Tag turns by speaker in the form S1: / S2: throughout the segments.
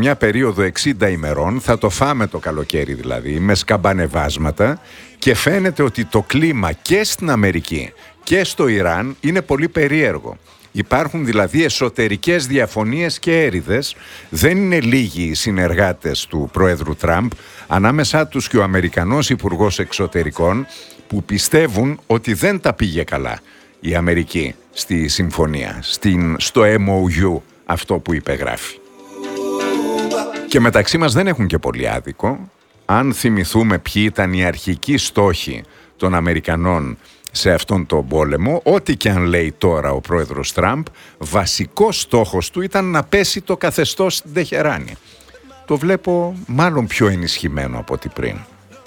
S1: μια περίοδο 60 ημερών, θα το φάμε το καλοκαίρι δηλαδή, με σκαμπανεβάσματα, και φαίνεται ότι το κλίμα και στην Αμερική και στο Ιράν είναι πολύ περίεργο. Υπάρχουν δηλαδή εσωτερικές διαφωνίες και έρηδες. Δεν είναι λίγοι οι συνεργάτες του Προέδρου Τραμπ, ανάμεσά τους και ο Αμερικανός Υπουργός Εξωτερικών, που πιστεύουν ότι δεν τα πήγε καλά η Αμερική στη συμφωνία, στο MOU αυτό που υπεγράφει. Και μεταξύ μας δεν έχουν και πολύ άδικο. Αν θυμηθούμε ποιοι ήταν οι αρχικοί στόχοι των Αμερικανών σε αυτόν τον πόλεμο, ό,τι και αν λέει τώρα ο πρόεδρος Τραμπ, βασικός στόχος του ήταν να πέσει το καθεστώς στην Τεχεράνη. Το βλέπω μάλλον πιο ενισχυμένο από ό,τι πριν.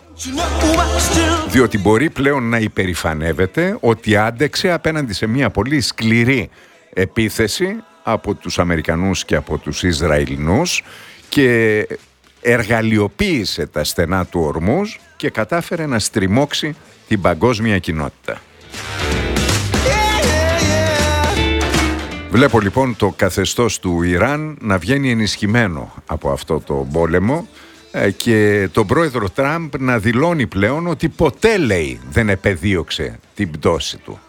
S1: Διότι μπορεί πλέον να υπερηφανεύεται ότι άντεξε απέναντι σε μια πολύ σκληρή επίθεση από τους Αμερικανούς και από τους Ισραηλινούς και εργαλειοποίησε τα στενά του Ορμούζ και κατάφερε να στριμώξει την παγκόσμια κοινότητα. Βλέπω λοιπόν το καθεστώς του Ιράν να βγαίνει ενισχυμένο από αυτό το πόλεμο και τον πρόεδρο Τραμπ να δηλώνει πλέον ότι ποτέ, λέει, δεν επεδίωξε την πτώση του.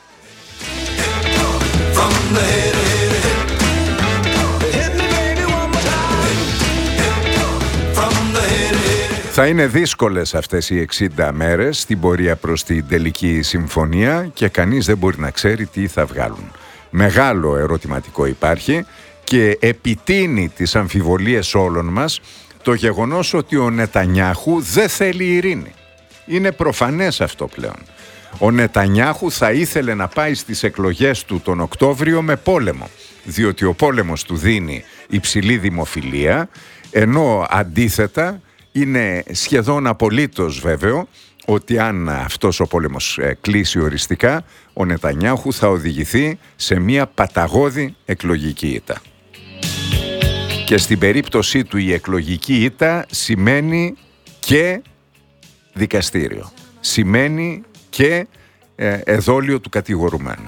S1: Θα είναι δύσκολες αυτές οι 60 μέρες στην πορεία προς την τελική συμφωνία και κανείς δεν μπορεί να ξέρει τι θα βγάλουν. Μεγάλο ερωτηματικό υπάρχει και επιτείνει τις αμφιβολίες όλων μας το γεγονός ότι ο Νετανιάχου δεν θέλει ειρήνη. Είναι προφανές αυτό πλέον. Ο Νετανιάχου θα ήθελε να πάει στις εκλογές του τον Οκτώβριο με πόλεμο, διότι ο πόλεμος του δίνει υψηλή δημοφιλία, ενώ αντίθετα είναι σχεδόν απολύτως βέβαιο ότι αν αυτός ο πόλεμος κλείσει οριστικά, ο Νετανιάχου θα οδηγηθεί σε μια παταγώδη εκλογική ήττα. Και στην περίπτωσή του η εκλογική ήττα σημαίνει και δικαστήριο. Σημαίνει και εδόλιο του κατηγορουμένου.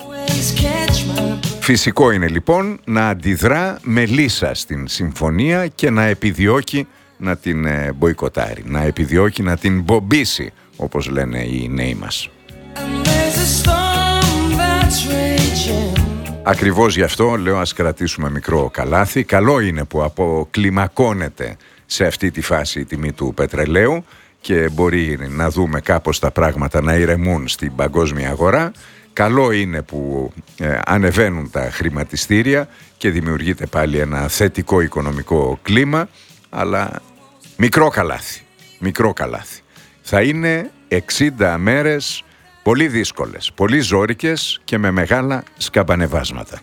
S1: Φυσικό είναι λοιπόν να αντιδρά με λύσα στην συμφωνία και να επιδιώκει να την μποϊκοτάρει, να επιδιώκει να την μπομπίσει, όπως λένε οι νέοι μας. Ακριβώς γι' αυτό λέω ας κρατήσουμε μικρό καλάθι. Καλό είναι που αποκλιμακώνεται σε αυτή τη φάση η τιμή του πετρελαίου και μπορεί να δούμε κάπως τα πράγματα να ηρεμούν στην παγκόσμια αγορά. Καλό είναι που ανεβαίνουν τα χρηματιστήρια και δημιουργείται πάλι ένα θετικό οικονομικό κλίμα, αλλά μικρό καλάθι, μικρό καλάθι. Θα είναι 60 μέρες πολύ δύσκολες, πολύ ζώρικες και με μεγάλα σκαμπανεβάσματα.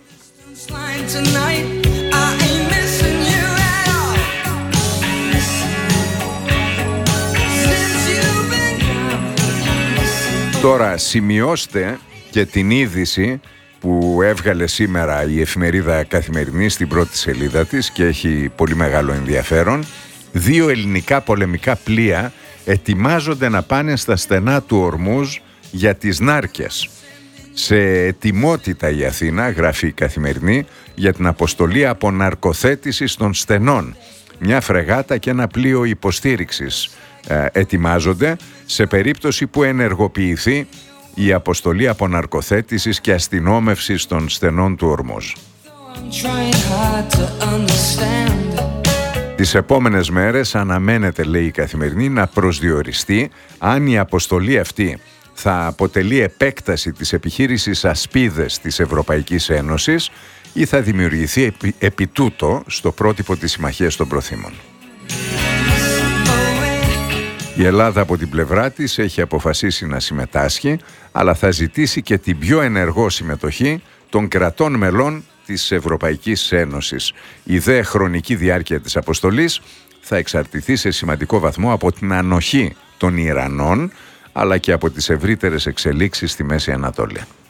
S1: Τώρα σημειώστε και την είδηση που έβγαλε σήμερα η εφημερίδα Καθημερινή στην πρώτη σελίδα της και έχει πολύ μεγάλο ενδιαφέρον. 2 ελληνικά πολεμικά πλοία ετοιμάζονται να πάνε στα στενά του Ορμούζ για τις Νάρκες. Σε ετοιμότητα η Αθήνα, γράφει η Καθημερινή, για την αποστολή αποναρκοθέτησης των στενών. Μια φρεγάτα και ένα πλοίο υποστήριξης ετοιμάζονται σε περίπτωση που ενεργοποιηθεί η αποστολή αποναρκοθέτησης και αστυνόμευσης των στενών του Ορμούζ. Τις επόμενες μέρες αναμένεται, λέει η Καθημερινή, να προσδιοριστεί αν η αποστολή αυτή θα αποτελεί επέκταση της επιχείρησης Ασπίδες της Ευρωπαϊκής Ένωσης ή θα δημιουργηθεί επί τούτο στο πρότυπο της Συμμαχίας των Προθήμων. Η Ελλάδα από την πλευρά της έχει αποφασίσει να συμμετάσχει, αλλά θα ζητήσει και την πιο ενεργό συμμετοχή των κρατών μελών της Ευρωπαϊκής Ένωσης. Η δε χρονική διάρκεια της αποστολής θα εξαρτηθεί σε σημαντικό βαθμό από την ανοχή των Ιρανών, αλλά και από τις ευρύτερες εξελίξεις στη Μέση Ανατολή.